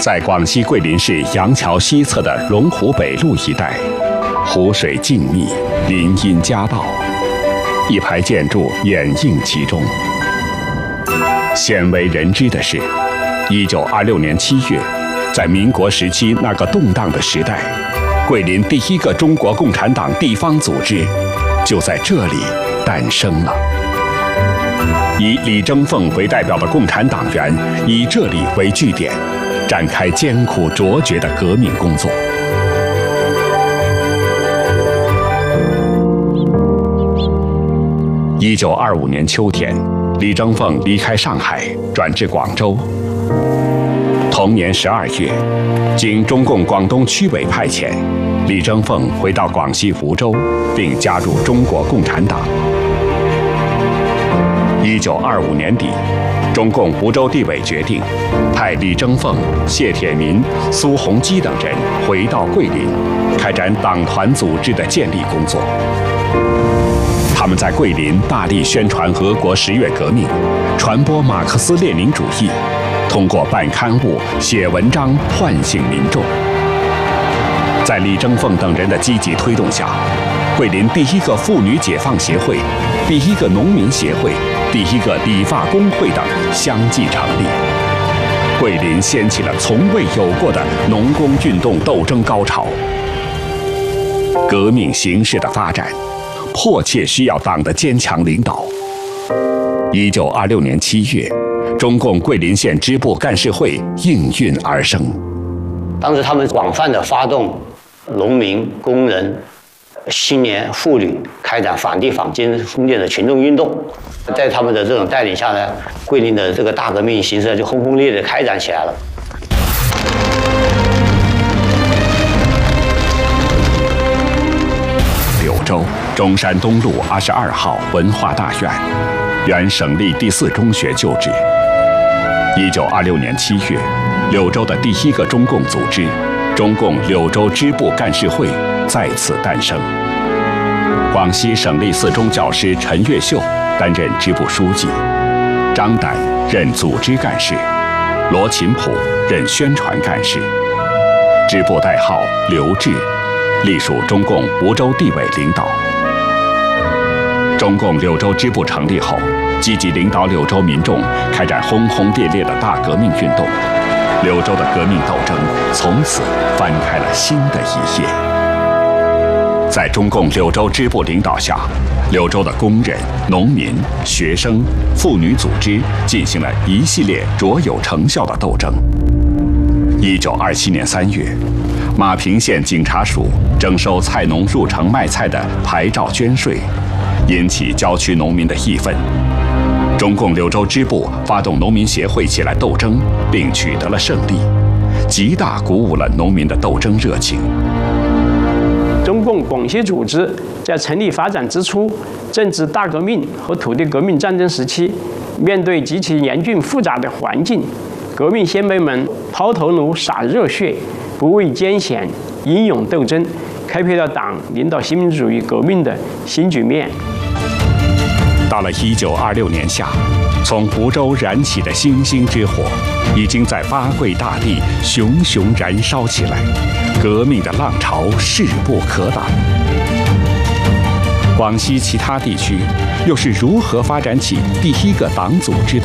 在广西桂林市杨桥西侧的龙湖北路一带，湖水静谧，林荫夹道，一排建筑掩映其中。鲜为人知的是，1926年7月，在民国时期那个动荡的时代，桂林第一个中国共产党地方组织就在这里诞生了。以李争凤为代表的共产党员以这里为据点，展开艰苦卓绝的革命工作。1925年秋天，李争凤离开上海，转至广州。同年12月，经中共广东区委派遣，李争凤回到广西梧州，并加入中国共产党。1925年底，中共梧州地委决定派李争凤、谢铁民、苏洪基等人回到桂林，开展党团组织的建立工作。他们在桂林大力宣传俄国10月革命，传播马克思列宁主义，通过办刊物、写文章唤醒民众。在李争凤等人的积极推动下，桂林第一个妇女解放协会、第一个农民协会、第一个理发工会等相继成立，桂林掀起了从未有过的农工运动斗争高潮。革命形势的发展，迫切需要党的坚强领导。1926年7月，中共桂林县支部干事会应运而生。 当时他们广泛地发动农民、工人、青年、妇女开展反帝反军封建的群众运动，在他们的这种带领下呢，桂林的这个大革命形势就轰轰烈烈地开展起来了。 柳州中山东路22号文化大院，原省立第4中学旧址。1926年7月，柳州的第一个中共组织——中共柳州支部干事会再次诞生。广西省立4中教师陈月秀担任支部书记，张胆任组织干事，罗琴甫任宣传干事。支部代号刘志，隶属中共梧州地委领导。中共柳州支部成立后，积极领导柳州民众开展轰轰烈烈的大革命运动，柳州的革命斗争从此翻开了新的一页。在中共柳州支部领导下，柳州的工人、农民、学生、妇女组织进行了一系列卓有成效的斗争。1927年3月，马平县警察署征收菜农入城卖菜的牌照捐税，引起郊区农民的义愤。中共柳州支部发动农民协会起来斗争，并取得了胜利，极大鼓舞了农民的斗争热情。 中共广西组织在成立发展之初，正值大革命和土地革命战争时期，面对极其严峻复杂的环境，革命先辈们抛头颅洒热血，不畏艰险，英勇斗争，开辟了党领导新民主主义革命的新局面。 到了1926年夏，从梧州燃起的星星之火，已经在八桂大地熊熊燃烧起来，革命的浪潮势不可挡。广西其他地区又是如何发展起第一个党组织的？